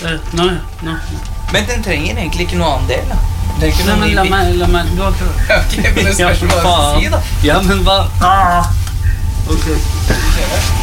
Nå. Men den trenger egentlig ikke noe annen del, da. Det er ikke Nei, noe men la meg, du har klart. Ok, men det spørs hva du si, da. Ja, men hva? Ok.